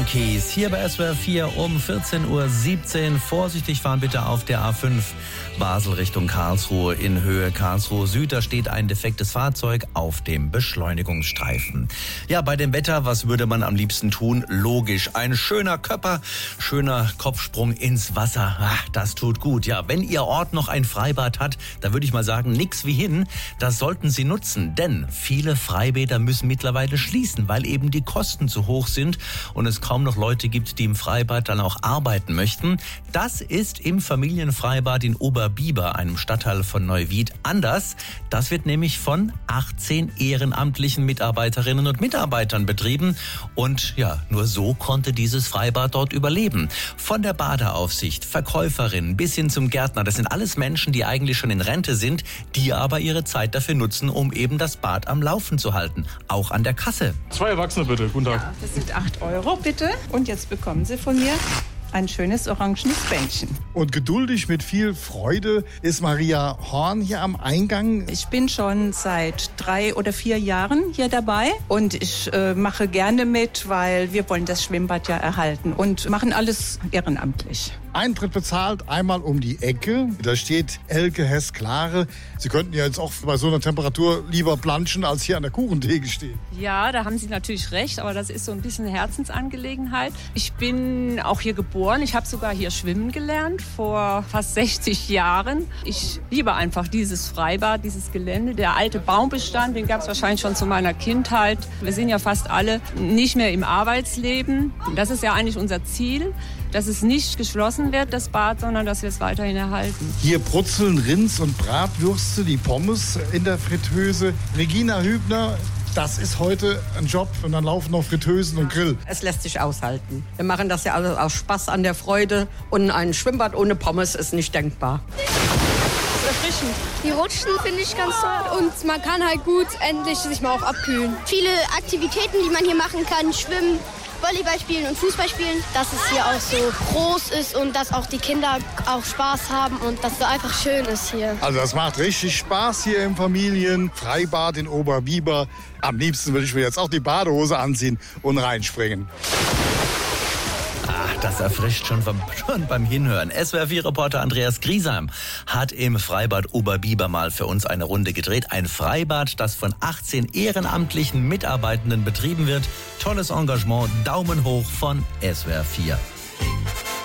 Junkies. Hier bei SWR 4 um 14:17 Uhr. Vorsichtig fahren bitte auf der A5 Basel Richtung Karlsruhe in Höhe Karlsruhe Süd. Da steht ein defektes Fahrzeug auf dem Beschleunigungsstreifen. Ja, bei dem Wetter, was würde man am liebsten tun? Logisch, ein schöner Köpper, schöner Kopfsprung ins Wasser. Ach, das tut gut. Ja, wenn Ihr Ort noch ein Freibad hat, da würde ich mal sagen, nix wie hin. Das sollten Sie nutzen, denn viele Freibäder müssen mittlerweile schließen, weil eben die Kosten zu hoch sind und es kaum noch Leute gibt, die im Freibad dann auch arbeiten möchten. Das ist im Familienfreibad in Oberbiber, einem Stadtteil von Neuwied, anders. Das wird nämlich von 18 ehrenamtlichen Mitarbeiterinnen und Mitarbeitern betrieben und ja, nur so konnte dieses Freibad dort überleben. Von der Badeaufsicht, Verkäuferin bis hin zum Gärtner, das sind alles Menschen, die eigentlich schon in Rente sind, die aber ihre Zeit dafür nutzen, um eben das Bad am Laufen zu halten, auch an der Kasse. 2 Erwachsene bitte, guten Tag. Ja, das sind 8 € bitte. Und jetzt bekommen Sie von mir ein schönes orangenes Bändchen. Und geduldig mit viel Freude ist Maria Horn hier am Eingang. Ich bin schon seit 3 oder 4 Jahren hier dabei und ich mache gerne mit, weil wir wollen das Schwimmbad ja erhalten und machen alles ehrenamtlich. Eintritt bezahlt, einmal um die Ecke. Da steht Elke Hess-Klare. Sie könnten ja jetzt auch bei so einer Temperatur lieber planschen, als hier an der Kuchentheke stehen. Ja, da haben Sie natürlich recht, aber das ist so ein bisschen eine Herzensangelegenheit. Ich bin auch hier geboren. Ich habe sogar hier schwimmen gelernt vor fast 60 Jahren. Ich liebe einfach dieses Freibad, dieses Gelände. Der alte Baumbestand, den gab es wahrscheinlich schon zu meiner Kindheit. Wir sind ja fast alle nicht mehr im Arbeitsleben. Und das ist ja eigentlich unser Ziel, dass es nicht geschlossen wird, das Bad, sondern dass wir es weiterhin erhalten. Hier brutzeln Rinds und Bratwürste, die Pommes in der Fritteuse. Regina Hübner, das ist heute ein Job und dann laufen noch Fritteusen und Grill. Es lässt sich aushalten. Wir machen das ja alles aus Spaß an der Freude und ein Schwimmbad ohne Pommes ist nicht denkbar. Erfrischend. Die Rutschen finde ich ganz toll und man kann halt gut endlich sich mal auch abkühlen. Viele Aktivitäten, die man hier machen kann, schwimmen, Volleyball spielen und Fußball spielen, dass es hier auch so groß ist und dass auch die Kinder auch Spaß haben und dass es so einfach schön ist hier. Also das macht richtig Spaß hier im Familienfreibad in Oberbiber. Am liebsten würde ich mir jetzt auch die Badehose anziehen und reinspringen. Das erfrischt schon beim Hinhören. SWR4-Reporter Andreas Griesheim hat im Freibad Oberbiber mal für uns eine Runde gedreht. Ein Freibad, das von 18 ehrenamtlichen Mitarbeitenden betrieben wird. Tolles Engagement, Daumen hoch von SWR4.